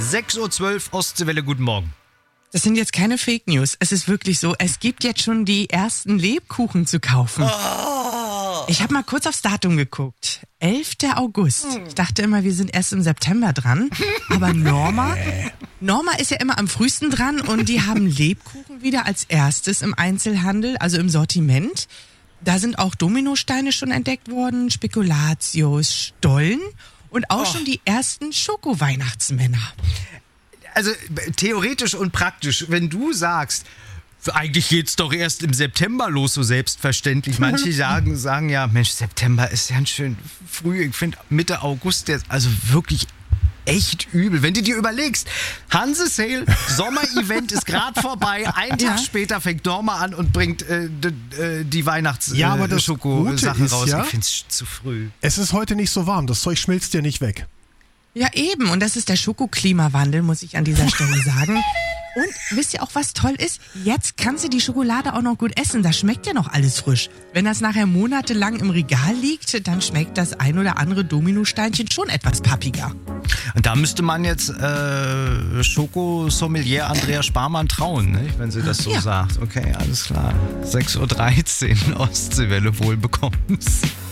6:12 Uhr, Ostseewelle, guten Morgen. Das sind jetzt keine Fake News. Es ist wirklich so, es gibt jetzt schon die ersten Lebkuchen zu kaufen. Ich habe mal kurz aufs Datum geguckt. 11. August. Ich dachte immer, wir sind erst im September dran. Aber Norma ist ja immer am frühesten dran und die haben Lebkuchen wieder als erstes im Einzelhandel, also im Sortiment. Da sind auch Dominosteine schon entdeckt worden, Spekulatius, Stollen und auch schon die ersten Schoko-Weihnachtsmänner. Also theoretisch und praktisch, wenn du sagst, eigentlich geht's doch erst im September los, so selbstverständlich. Manche sagen ja, Mensch, September ist ja schön früh. Ich finde Mitte August jetzt also wirklich echt übel. Wenn du dir überlegst, Hanse Sale, Sommer-Event ist gerade vorbei. Einen Tag später fängt Norma an und bringt die Weihnachts-Schoko-Sachen raus. Ja, ich finde es zu früh. Es ist heute nicht so warm. Das Zeug schmilzt dir nicht weg. Ja, eben. Und das ist der Schokoklimawandel, muss ich an dieser Stelle sagen. Und wisst ihr auch, was toll ist? Jetzt kannst du die Schokolade auch noch gut essen. Das schmeckt ja noch alles frisch. Wenn das nachher monatelang im Regal liegt, dann schmeckt das ein oder andere Dominosteinchen schon etwas pappiger. Und da müsste man jetzt Schokosommelier Andrea Sparmann trauen, ne? Wenn sie das so sagt. Okay, alles klar. 6:13 Uhr, Ostseewelle, wohlbekommens.